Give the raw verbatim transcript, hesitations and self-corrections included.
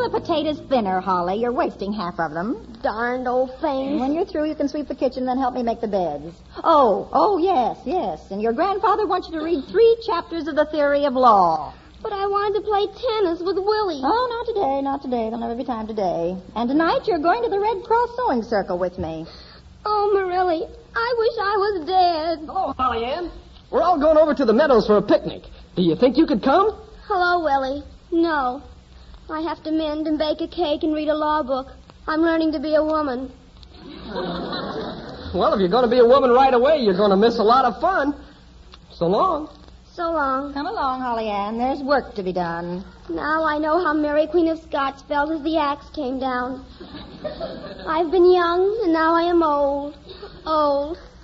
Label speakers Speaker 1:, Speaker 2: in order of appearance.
Speaker 1: the potatoes thinner, Holly. You're wasting half of them.
Speaker 2: Darned old thing.
Speaker 1: And when you're through, you can sweep the kitchen and then help me make the beds. Oh, oh, yes, yes. And your grandfather wants you to read three chapters of the Theory of Law.
Speaker 2: But I wanted to play tennis with Willie.
Speaker 1: Oh, not today, not today. There'll never be time today. And tonight you're going to the Red Cross Sewing Circle with me.
Speaker 2: Oh, Morelli, I wish I was dead.
Speaker 3: Hello, Holly Ann. We're all going over to the meadows for a picnic. Do you think you could come?
Speaker 2: Hello, Willie. No. I have to mend and bake a cake and read a law book. I'm learning to be a woman.
Speaker 3: Well, if you're going to be a woman right away, you're going to miss a lot of fun. So long.
Speaker 2: So long.
Speaker 1: Come along, Holly Ann. There's work to be done.
Speaker 2: Now I know how Mary Queen of Scots felt as the axe came down. I've been young, and now I am old. Old.